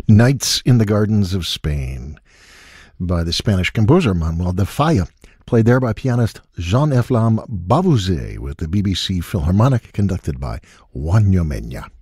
Nights in the Gardens of Spain by the Spanish composer Manuel de Falla, played there by pianist Jean-Efflam Bavouzet with the BBC Philharmonic conducted by Juan Ñomena.